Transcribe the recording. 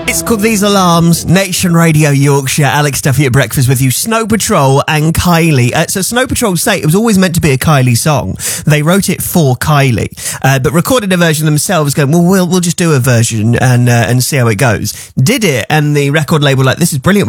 It's called These Alarms, Nation Radio Yorkshire. Alex Duffy at breakfast with you. Snow Patrol and Kylie. So Snow Patrol say it was always meant to be a Kylie song. They wrote it for Kylie, but recorded a version themselves going, well, we'll just do a version and see how it goes. Did it, and the record label like, this is brilliant.